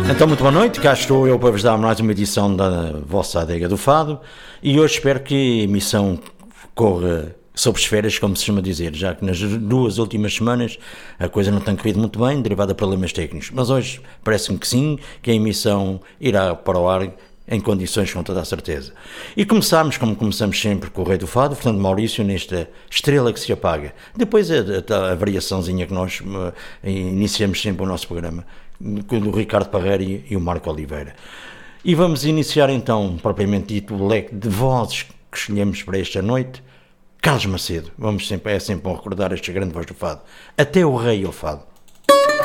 Então, muito boa noite, cá estou eu para vos dar mais uma edição da vossa Adega do Fado e hoje espero que a emissão corra sob esferas, como se chama dizer, já que nas 2 últimas semanas a coisa não tem corrido muito bem, derivada de problemas técnicos, mas hoje parece-me que sim, que a emissão irá para o ar em condições com toda a certeza. E começamos, como começamos sempre, com o Rei do Fado, Fernando Maurício, nesta estrela que se apaga. Depois a variaçãozinha que nós iniciamos sempre o nosso programa, com o Ricardo Parreira e o Marco Oliveira. E vamos iniciar então, propriamente dito, o leque de vozes que escolhemos para esta noite. Carlos Macedo, é sempre bom recordar esta grande voz do Fado. Até o Rei ao Fado.